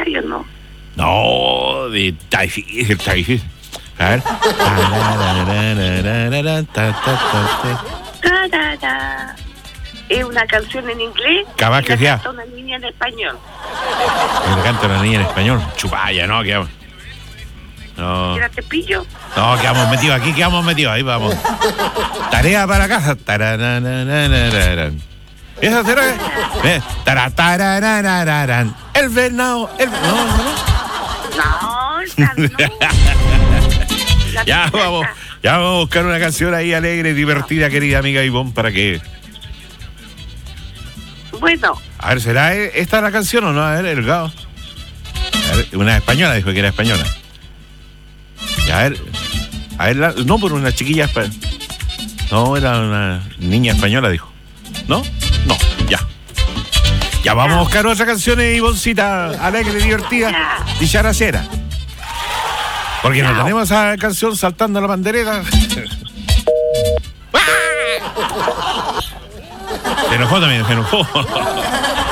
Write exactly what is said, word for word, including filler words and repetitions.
varios, ¿no? No, de, está difícil, está difícil. A ver. Ta, ta, ta. Es una canción en inglés. Capaz que y la sea. canta una niña en español. Que le canta una niña en español. Chupalla, ¿no? Quedamos. No. ¿Era te pillo? No, quedamos metidos aquí, quedamos metidos. Ahí vamos. Tarea para casa. Tarananananaran. Esa será. Eh, tara, tarararararan. El venado. El... No, no, no. No, esa no. La Ya pirata. vamos. Ya vamos a buscar una canción ahí alegre, divertida, querida amiga Ivonne, para que. Bueno, A ver, ¿será esta la canción o no? A ver, el gao. A ver, una española, dijo que era española. Ya, a ver. A ver, la- no, por una chiquilla. espa- No, era una niña española, dijo. ¿No? No, ya. Ya vamos a buscar otra canción, Ivoncita, alegre, divertida, dicharachera. Porque no tenemos esa canción saltando la bandereta. Se enojó también, se enojó.